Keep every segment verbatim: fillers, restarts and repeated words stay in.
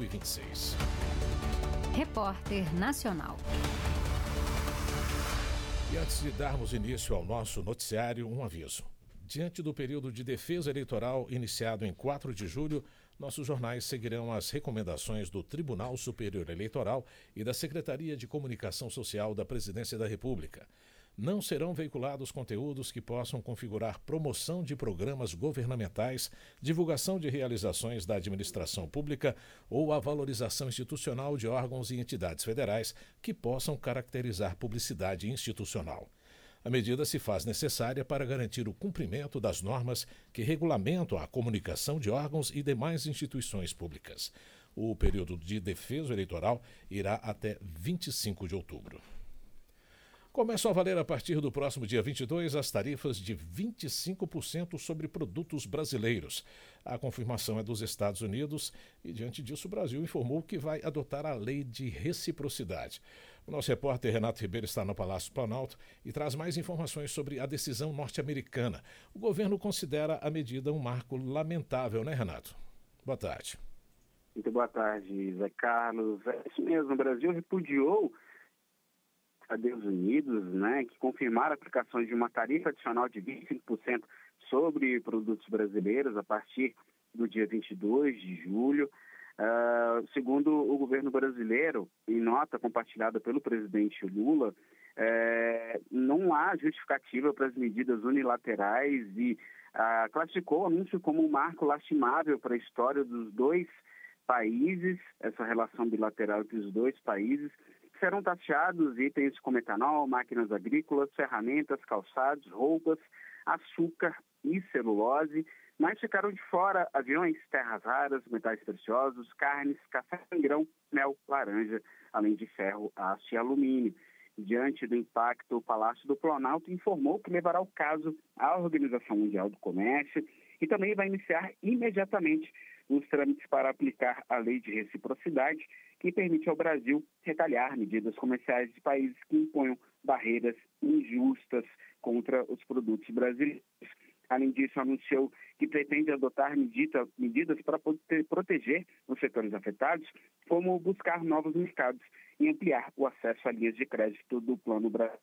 e vinte e seis. Repórter Nacional. E antes de darmos início ao nosso noticiário, um aviso. Diante do período de defesa eleitoral iniciado em quatro de julho, nossos jornais seguirão as recomendações do Tribunal Superior Eleitoral e da Secretaria de Comunicação Social da Presidência da República. Não serão veiculados conteúdos que possam configurar promoção de programas governamentais, divulgação de realizações da administração pública ou a valorização institucional de órgãos e entidades federais que possam caracterizar publicidade institucional. A medida se faz necessária para garantir o cumprimento das normas que regulamentam a comunicação de órgãos e demais instituições públicas. O período de defesa eleitoral irá até vinte e cinco de outubro. Começam a valer a partir do próximo dia vinte e dois as tarifas de vinte e cinco por cento sobre produtos brasileiros. A confirmação é dos Estados Unidos e, diante disso, o Brasil informou que vai adotar a lei de reciprocidade. O nosso repórter Renato Ribeiro está no Palácio Planalto e traz mais informações sobre a decisão norte-americana. O governo considera a medida um marco lamentável, né, Renato? Boa tarde. Muito boa tarde, Zé Carlos. É isso mesmo, o Brasil repudiou Estados Unidos, né, que confirmaram a aplicação de uma tarifa adicional de vinte e cinco por cento sobre produtos brasileiros a partir do dia vinte e dois de julho. Uh, segundo o governo brasileiro, em nota compartilhada pelo presidente Lula, eh, não há justificativa para as medidas unilaterais e uh, classificou o anúncio como um marco lastimável para a história dos dois países, essa relação bilateral entre os dois países. Serão taxados itens como etanol, máquinas agrícolas, ferramentas, calçados, roupas, açúcar e celulose, mas ficaram de fora aviões, terras raras, metais preciosos, carnes, café em grão, mel, laranja, além de ferro, aço e alumínio. Diante do impacto, o Palácio do Planalto informou que levará o caso à Organização Mundial do Comércio e também vai iniciar imediatamente os trâmites para aplicar a lei de reciprocidade, que permite ao Brasil retalhar medidas comerciais de países que imponham barreiras injustas contra os produtos brasileiros. Além disso, anunciou que pretende adotar medida, medidas para poder proteger os setores afetados, como buscar novos mercados e ampliar o acesso a linhas de crédito do Plano Brasil.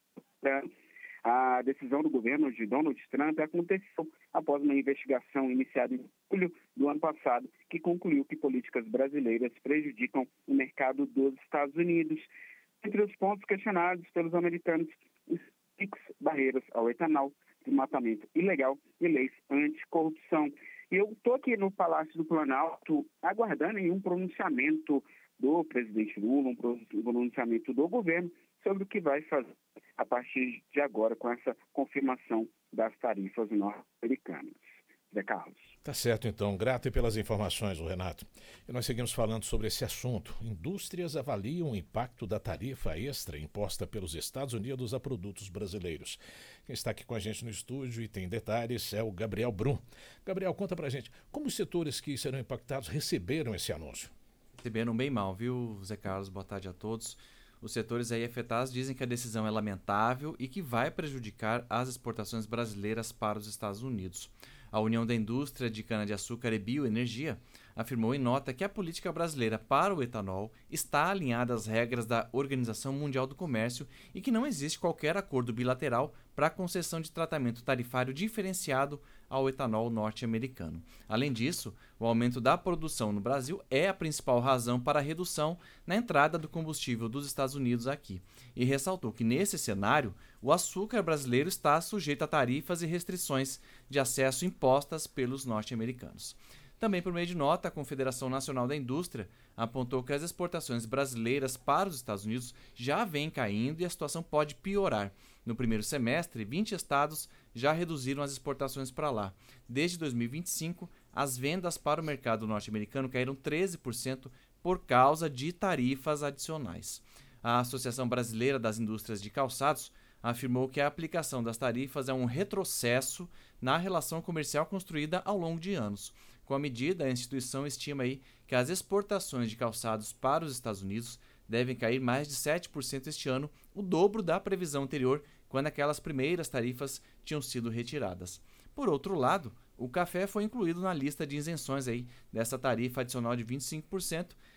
A decisão do governo de Donald Trump aconteceu após uma investigação iniciada em julho do ano passado, que concluiu que políticas brasileiras prejudicam o mercado dos Estados Unidos. Entre os pontos questionados pelos americanos, os barreiras ao etanol, desmatamento ilegal e leis anticorrupção. E eu estou aqui no Palácio do Planalto aguardando em um pronunciamento do presidente Lula, um pronunciamento do governo sobre o que vai fazer a partir de agora com essa confirmação das tarifas norte-americanas. Zé Carlos. Tá certo, então. Grato pelas informações, Renato. E nós seguimos falando sobre esse assunto. Indústrias avaliam o impacto da tarifa extra imposta pelos Estados Unidos a produtos brasileiros. Quem está aqui com a gente no estúdio e tem detalhes é o Gabriel Brum. Gabriel, conta pra gente, como os setores que serão impactados receberam esse anúncio? Receberam bem mal, viu, Zé Carlos? Boa tarde a todos. Os setores aí afetados dizem que a decisão é lamentável e que vai prejudicar as exportações brasileiras para os Estados Unidos. A União da Indústria de Cana-de-Açúcar e Bioenergia afirmou em nota que a política brasileira para o etanol está alinhada às regras da Organização Mundial do Comércio e que não existe qualquer acordo bilateral para a concessão de tratamento tarifário diferenciado ao etanol norte-americano. Além disso, o aumento da produção no Brasil é a principal razão para a redução na entrada do combustível dos Estados Unidos aqui. E ressaltou que, nesse cenário, o açúcar brasileiro está sujeito a tarifas e restrições de acesso impostas pelos norte-americanos. Também por meio de nota, a Confederação Nacional da Indústria apontou que as exportações brasileiras para os Estados Unidos já vêm caindo e a situação pode piorar. No primeiro semestre, vinte estados já reduziram as exportações para lá. Desde dois mil e vinte e cinco, as vendas para o mercado norte-americano caíram treze por cento por causa de tarifas adicionais. A Associação Brasileira das Indústrias de Calçados afirmou que a aplicação das tarifas é um retrocesso na relação comercial construída ao longo de anos. Com a medida, a instituição estima aí que as exportações de calçados para os Estados Unidos devem cair mais de sete por cento este ano, o dobro da previsão anterior, quando aquelas primeiras tarifas tinham sido retiradas. Por outro lado, o café foi incluído na lista de isenções aí dessa tarifa adicional de vinte e cinco por cento,